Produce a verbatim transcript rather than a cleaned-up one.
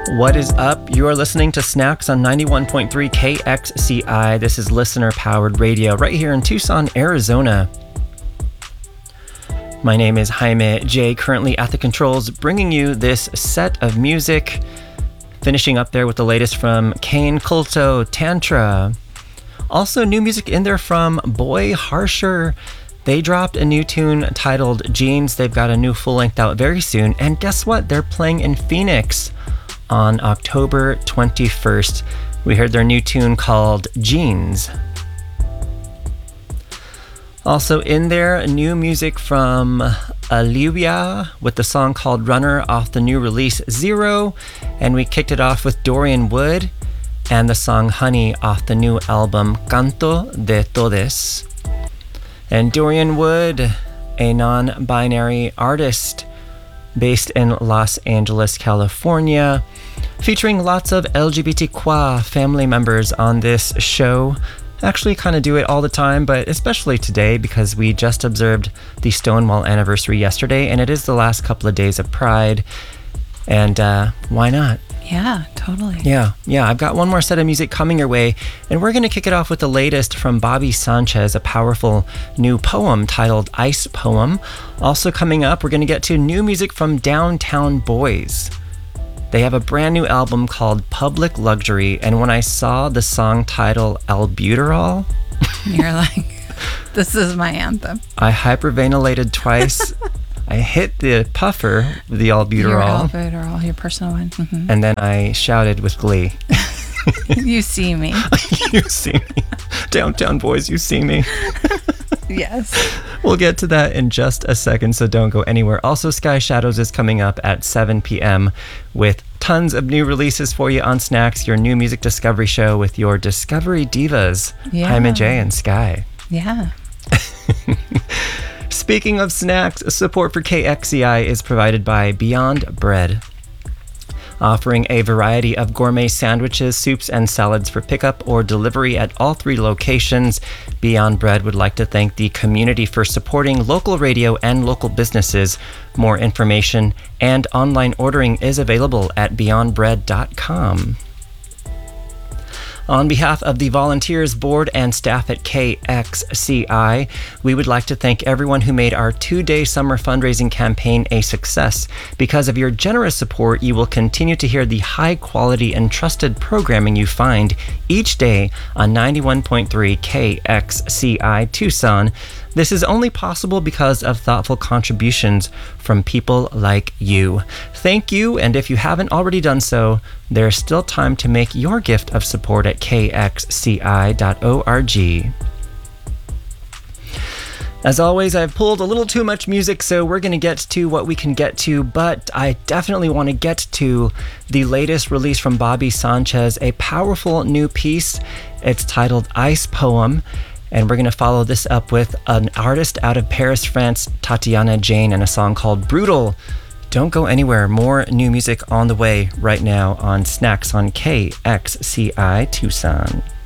What is up? You are listening to Snacks on ninety-one point three K X C I. This is listener-powered radio right here in Tucson, Arizona. My name is Jaime J, currently at the controls, bringing you this set of music. Finishing up there with the latest from Kane Kulto, Tantra. Also new music in there from Boy Harsher. They dropped a new tune titled Jeans. They've got a new full-length out very soon. And guess what? They're playing in Phoenix on October twenty-first. We heard their new tune called Jeans. Also in there, new music from Olivia with the song called Runner off the new release Zero. And we kicked it off with Dorian Wood and the song Honey off the new album Canto de Todes. And Dorian Wood, a non-binary artist based in Los Angeles, California, featuring lots of L G B T Q family members on this show. Actually kind of do it all the time, but especially today because we just observed the Stonewall anniversary yesterday, and it is the last couple of days of Pride. And uh, why not? Yeah, totally. Yeah, yeah. I've got one more set of music coming your way, and we're going to kick it off with the latest from Bobby Sanchez, a powerful new poem titled Ice Poem. Also coming up, we're going to get to new music from Downtown Boys. They have a brand new album called Public Luxury, and when I saw the song title Albuterol, you're like, this is my anthem. I hyperventilated twice. I hit the puffer with the albuterol. Your albuterol, your personal one. Mm-hmm. And then I shouted with glee. You see me. You see me. Downtown Boys, you see me. Yes. We'll get to that in just a second, so don't go anywhere. Also, Sky Shadows is coming up at seven p.m. with tons of new releases for you on Snacks, your new music discovery show with your Discovery Divas, yeah. Jaime J and Sky. Yeah. Speaking of snacks, support for K X C I is provided by Beyond Bread, offering a variety of gourmet sandwiches, soups, and salads for pickup or delivery at all three locations. Beyond Bread would like to thank the community for supporting local radio and local businesses. More information and online ordering is available at beyond bread dot com. On behalf of the volunteers, board, and staff at K X C I, we would like to thank everyone who made our two-day summer fundraising campaign a success. Because of your generous support, you will continue to hear the high-quality and trusted programming you find each day on ninety-one point three K X C I Tucson. This is only possible because of thoughtful contributions from people like you. Thank you, and if you haven't already done so, there's still time to make your gift of support at k x c i dot org. As always, I've pulled a little too much music, so we're going to get to what we can get to, but I definitely want to get to the latest release from Bobby Sanchez, a powerful new piece. It's titled Ice Poem. And we're going to follow this up with an artist out of Paris, France, Tatiana Jane, and a song called Brutal. Don't go anywhere. More new music on the way right now on Snacks on K X C I Tucson.